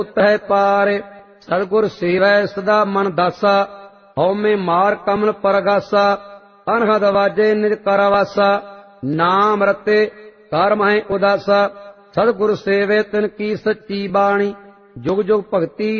ਤਹਿ ਪਾਰ। ਸਤਿਗੁਰ ਸੇਵੈ ਸਦਾ ਮਨ ਦਾਸਾ, ਹਉਮੈ ਮਾਰ ਕਮਲ ਪਰਗਾਸਾ। ਅਨਹਦ ਵਾਜੇ ਨਿਜ ਕਰ ਵਾਸਾ, ਨਾਮ ਰਤੇ ਕਰ ਮਹਿ ਉਦਾਸਾ। ਸਤਿਗੁਰ ਸੇਵੇ ਤਿਨ ਕੀ ਸੱਚੀ ਬਾਣੀ, ਜੁਗ ਜੁਗ ਭਗਤੀ